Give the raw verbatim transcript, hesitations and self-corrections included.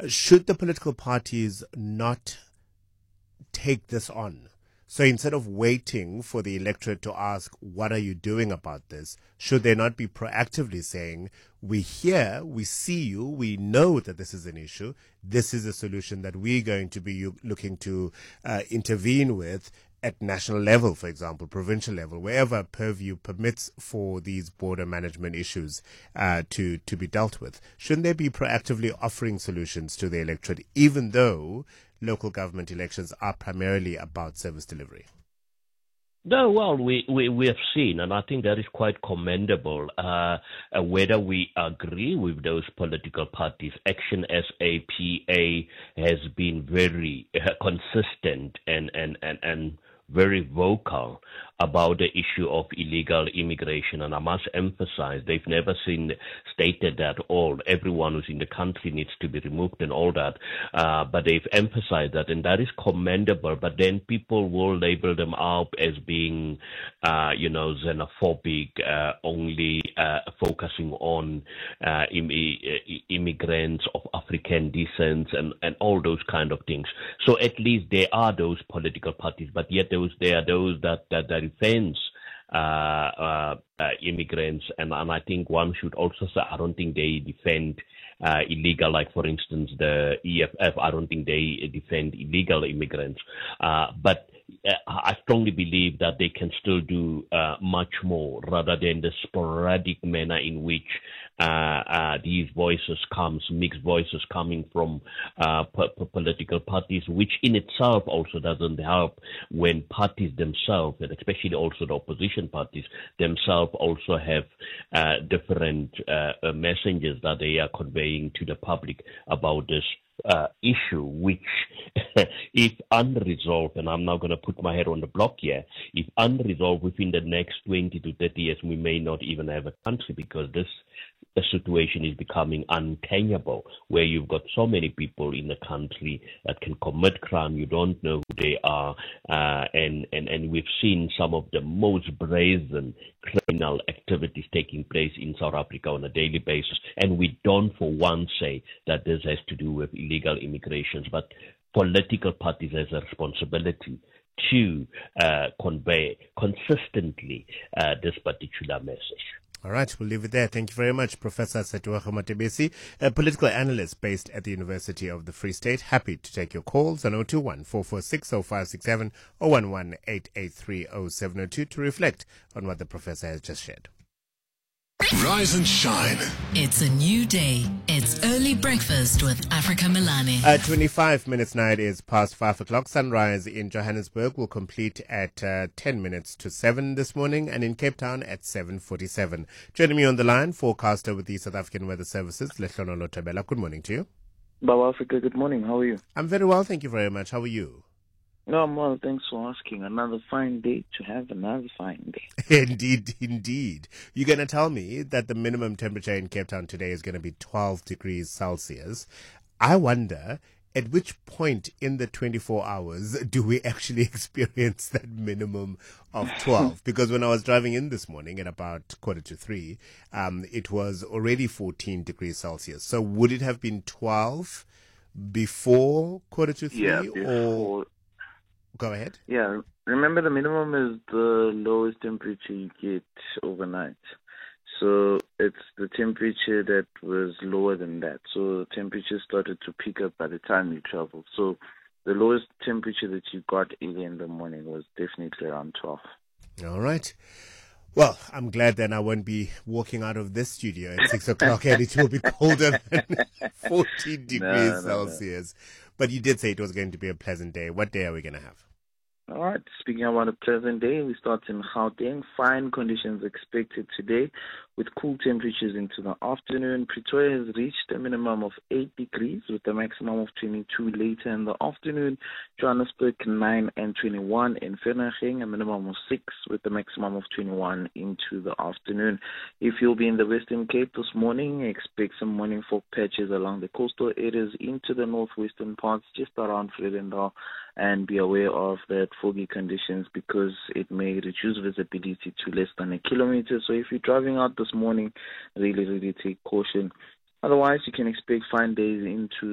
Should the political parties not take this on? So instead of waiting for the electorate to ask, what are you doing about this? Should they not be proactively saying, we hear, we see you, we know that this is an issue. This is a solution that we're going to be looking to uh, intervene with at national level, for example, provincial level, wherever purview permits for these border management issues uh, to, to be dealt with. Shouldn't they be proactively offering solutions to the electorate, even though local government elections are primarily about service delivery? No, well, we, we, we have seen, and I think that is quite commendable, uh, uh, whether we agree with those political parties. Action S A P A has been very uh, consistent and, and, and, and very vocal about the issue of illegal immigration, and I must emphasize they've never seen stated that all everyone who's in the country needs to be removed and all that, uh, but they've emphasized that, and that is commendable. But then people will label them up as being, uh, you know, xenophobic, uh, only uh, focusing on uh, Im- immigrants of African descent and, and all those kind of things. So at least there are those political parties, but yet those there are those that that, that defends uh, uh, uh, immigrants, and, and I think one should also say I don't think they defend uh, illegal, like for instance the E F F. I don't think they defend illegal immigrants, uh, but uh, I strongly believe that they can still do uh, much more rather than the sporadic manner in which uh, uh, these voices comes, mixed voices coming from uh, p- p- political parties, which in itself also doesn't help when parties themselves, and especially also the opposition parties themselves, also have uh, different uh, messages that they are conveying to the public about this Uh, issue, which, if unresolved, and I'm now going to put my head on the block here, if unresolved within the next twenty to thirty years, we may not even have a country, because this the situation is becoming untenable, where you've got so many people in the country that can commit crime, you don't know who they are, uh, and, and, and we've seen some of the most brazen criminal activities taking place in South Africa on a daily basis, and we don't for one say that this has to do with illegal immigrations, but political parties has a responsibility to uh, convey consistently uh, this particular message. All right, we'll leave it there. Thank you very much, Professor Setiwakho Matebesi, a political analyst based at the University of the Free State. Happy to take your calls on zero two one, four four six, zero five six seven or one one eight eight three, zero seven zero two to reflect on what the professor has just shared. Rise and shine. It's a new day. It's early breakfast with Africa Milani. At twenty-five minutes now, it is past five o'clock. Sunrise in Johannesburg will complete at uh, ten minutes to seven this morning, and in Cape Town at seven forty-seven. Joining me on the line, forecaster with the South African Weather Services, Lehlonololo Tabela. Good morning to you. Baba Africa, good morning. How are you? I'm very well, thank you very much. How are you? No, I'm well. Thanks for asking. Another fine day to have another fine day. Indeed, indeed. You're going to tell me that the minimum temperature in Cape Town today is going to be twelve degrees Celsius. I wonder, at which point in the twenty-four hours do we actually experience that minimum of twelve? Because when I was driving in this morning at about quarter to three, um, it was already fourteen degrees Celsius. So would it have been twelve before quarter to three? Yeah, before. Or go ahead. Yeah, remember the minimum is the lowest temperature you get overnight. So it's the temperature that was lower than that. So the temperature started to pick up by the time you traveled. So the lowest temperature that you got early in the morning was definitely around twelve. All right. Well, I'm glad then I won't be walking out of this studio at six o'clock and it will be colder than fourteen degrees no, no, Celsius. No. But you did say it was going to be a pleasant day. What day are we going to have? All right. Speaking about a pleasant day, we start in Gauteng. Fine conditions expected today with cool temperatures into the afternoon. Pretoria has reached a minimum of eight degrees with a maximum of twenty-two later in the afternoon. Johannesburg nine and twenty-one. In Vereeniging, a minimum of six with a maximum of twenty-one into the afternoon. If you'll be in the Western Cape this morning, expect some morning fog patches along the coastal areas into the northwestern parts just around Vredendal, and be aware of that foggy conditions because it may reduce visibility to less than a kilometer. So if you're driving out this morning, really, really take caution. Otherwise, you can expect fine days into